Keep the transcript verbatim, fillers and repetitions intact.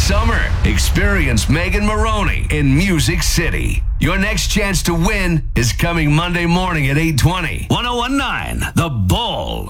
summer, experience Megan Maroney in Music City. Your next chance to win is coming Monday morning at eight twenty. ten nineteen The Bull.